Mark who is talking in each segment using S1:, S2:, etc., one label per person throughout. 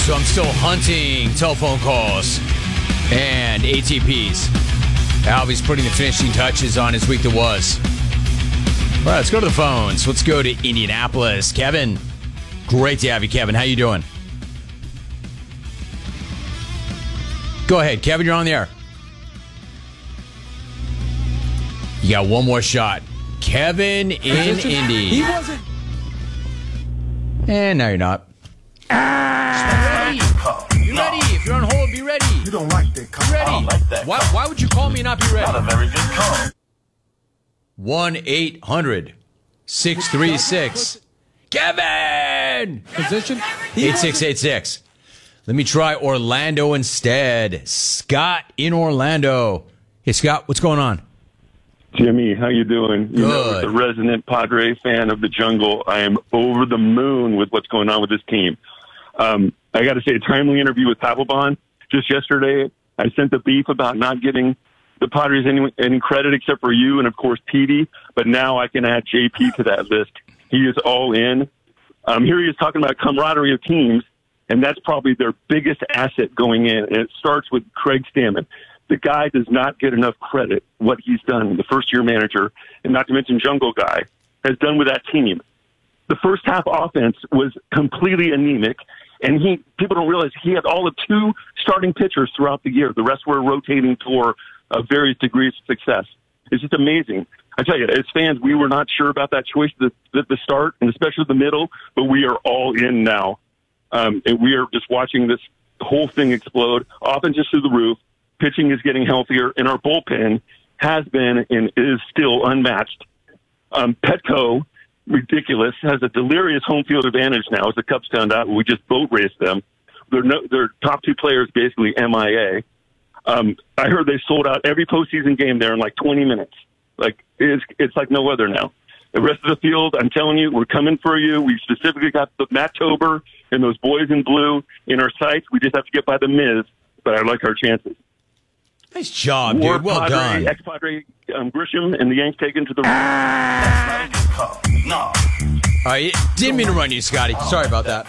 S1: So I'm still hunting telephone calls and ATPs. Albie's putting the finishing touches on his week that was. All right, let's go to the phones. Let's go to Indianapolis. Kevin, great to have you, Kevin. How you doing? Go ahead, Kevin. You're on the air. You got one more shot. Kevin in Indy.
S2: He wasn't.
S1: And now you're not. Ready. Be ready. If you're on hold, be ready.
S3: You don't like that call.
S1: Be ready.
S3: I don't like that call.
S1: Why would you call me and not be ready?
S3: Not a very good call.
S1: 1-800-636. Kevin!
S2: Position?
S1: 8686. Let me try Orlando instead. Scott in Orlando. Hey, Scott, what's going on?
S4: Jimmy, how you doing? You know, as
S1: Good.
S4: a resident Padre fan of the jungle, I am over the moon with what's going on with this team. I got to say, a timely interview with Papelbon just yesterday. I sent the beef about not giving the Padres any credit except for you and, of course, Petey. But now I can add JP to that list. He is all in. Here he is talking about camaraderie of teams, and that's probably their biggest asset going in. And it starts with Craig Stammen. The guy does not get enough credit, what he's done, the first-year manager, and not to mention Jungle Guy, has done with that team. The first half offense was completely anemic, and people don't realize he had all of 2 starting pitchers throughout the year. The rest were rotating for various degrees of success. It's just amazing. I tell you, as fans, we were not sure about that choice at the start, and especially the middle, but we are all in now. And we are just watching this whole thing explode. Offense is through the roof. Pitching is getting healthier, and our bullpen has been and is still unmatched. Petco, ridiculous, has a delirious home field advantage now. As the Cubs found out, we just boat raced them. Their top 2 players basically MIA. I heard they sold out every postseason game there in like 20 minutes. Like it's like no other now. The rest of the field, I'm telling you, we're coming for you. We specifically got the Matt Tober and those boys in blue in our sights. We just have to get by the Miz, but I like our chances.
S1: Nice job, dude. Well done.
S4: Ex-Padre Grisham and the Yanks taken to the...
S3: That's not a good call. No.
S1: Didn't mean to run you, Scotty. Sorry about that.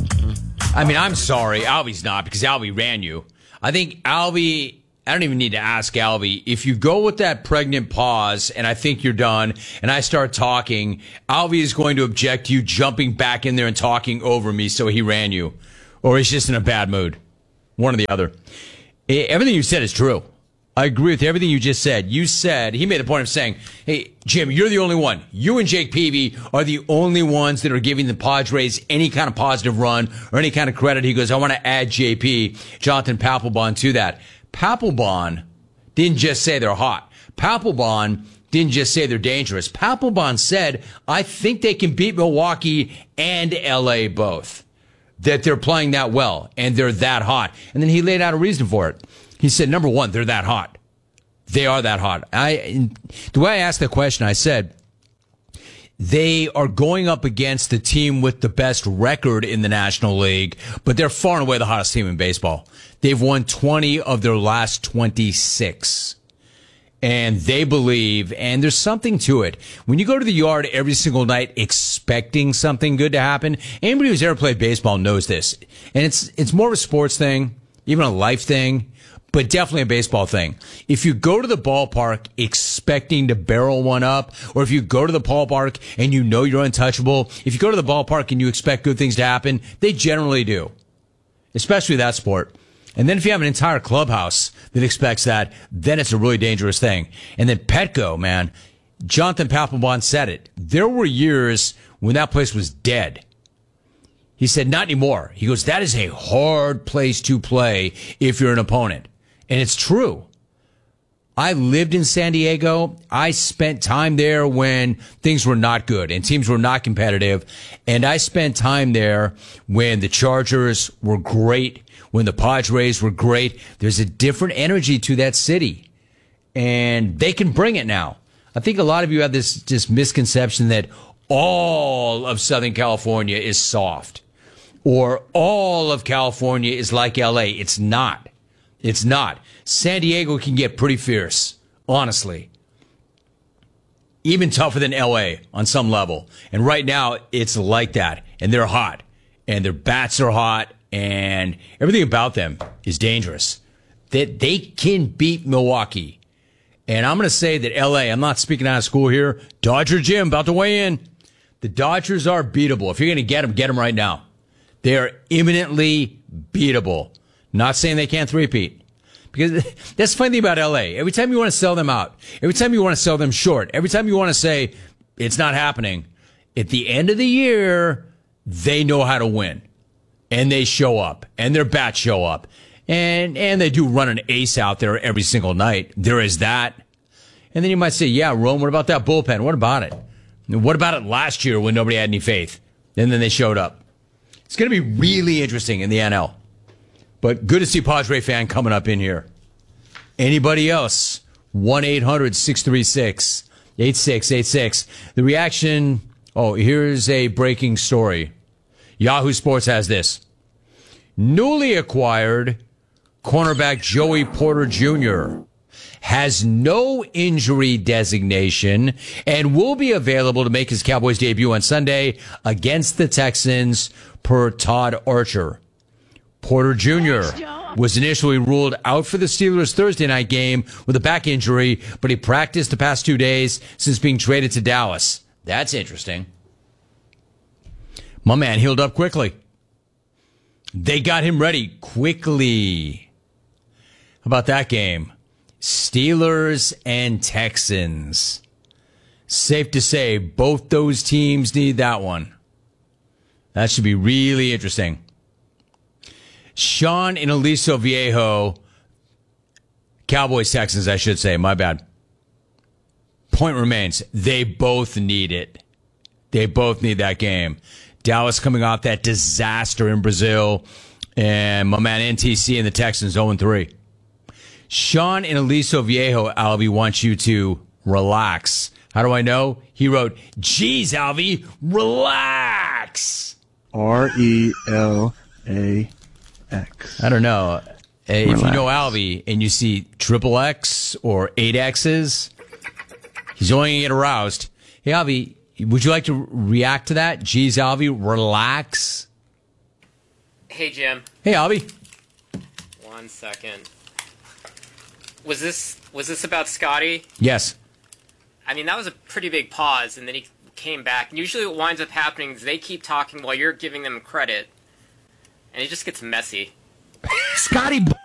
S1: I mean, I'm sorry. Albie's not, because Albie ran you. I think Albie... I don't even need to ask Albie. If you go with that pregnant pause and I think you're done and I start talking, Albie is going to object to you jumping back in there and talking over me, so he ran you. Or he's just in a bad mood. One or the other. Everything you said is true. I agree with everything you just said. You said, he made the point of saying, hey, Jim, you're the only one. You and Jake Peavy are the only ones that are giving the Padres any kind of positive run or any kind of credit. He goes, I want to add JP, Jonathan Papelbon, to that. Papelbon didn't just say they're hot. Papelbon didn't just say they're dangerous. Papelbon said, I think they can beat Milwaukee and LA both. That they're playing that well and they're that hot. And then he laid out a reason for it. He said, number one, they're that hot. They are that hot. The way I asked the question, I said, they are going up against the team with the best record in the National League, but they're far and away the hottest team in baseball. They've won 20 of their last 26. And they believe, and there's something to it. When you go to the yard every single night expecting something good to happen, anybody who's ever played baseball knows this. And it's more of a sports thing, even a life thing, but definitely a baseball thing. If you go to the ballpark expecting to barrel one up, or if you go to the ballpark and you know you're untouchable, if you go to the ballpark and you expect good things to happen, they generally do. Especially that sport. And then if you have an entire clubhouse that expects that, then it's a really dangerous thing. And then Petco, man, Jonathan Papelbon said it. There were years when that place was dead. He said, not anymore. He goes, that is a hard place to play if you're an opponent. And it's true. I lived in San Diego. I spent time there when things were not good and teams were not competitive. And I spent time there when the Chargers were great, when the Padres were great. There's a different energy to that city. And they can bring it now. I think a lot of you have this misconception that all of Southern California is soft. Or all of California is like LA. It's not. It's not. San Diego can get pretty fierce, honestly. Even tougher than LA on some level. And right now, it's like that. And they're hot. And their bats are hot. and everything about them is dangerous. That they can beat Milwaukee. And I'm going to say that LA, I'm not speaking out of school here. Dodger Jim about to weigh in. The Dodgers are beatable. If you're going to get them right now. They are imminently beatable. Not saying they can't three-peat. Because that's the funny thing about LA. Every time you want to sell them out, every time you want to sell them short, every time you want to say it's not happening, at the end of the year, they know how to win. And they show up. And their bats show up. And they do run an ace out there every single night. There is that. And then you might say, yeah, Rome, what about that bullpen? What about it? What about it last year when nobody had any faith? And then they showed up. It's going to be really interesting in the NL. But good to see Padre fan coming up in here. Anybody else? 1-800-636-8686. The reaction, here's a breaking story. Yahoo Sports has this. Newly acquired cornerback Joey Porter Jr. has no injury designation and will be available to make his Cowboys debut on Sunday against the Texans, per Todd Archer. Porter Jr. was initially ruled out for the Steelers' Thursday night game with a back injury, but he practiced the past 2 days since being traded to Dallas. That's interesting. My man healed up quickly. They got him ready quickly. How about that game? Steelers and Texans. Safe to say, both those teams need that one. That should be really interesting. Sean in Aliso Viejo. Cowboys, Texans, I should say. My bad. Point remains. They both need it. They both need that game. Dallas coming off that disaster in Brazil. And my man NTC and the Texans 0-3. Sean in Aliso Viejo, Alvy, wants you to relax. How do I know? He wrote, geez, Alvy, relax.
S2: RELAX.
S1: I don't know. If you know Alvy and you see triple X or 8 X's, he's only going to get aroused. Hey, Alvy, would you like to react to that? Geez, Alvy, relax.
S5: Hey, Jim.
S1: Hey, Alvy.
S5: 1 second. Was this about Scotty?
S1: Yes.
S5: I mean, that was a pretty big pause, and then he came back. And usually what winds up happening is they keep talking while you're giving them credit, and it just gets messy.
S6: Scotty